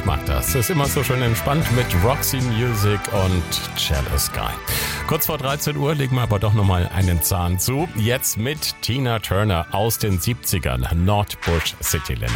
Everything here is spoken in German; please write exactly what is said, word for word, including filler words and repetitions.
mag das. Ist immer so schön entspannt mit Roxy Music und Cello Sky. Kurz vor dreizehn Uhr legen wir aber doch nochmal einen Zahn zu. Jetzt mit Tina Turner aus den siebzigern, Nordbush City Limits.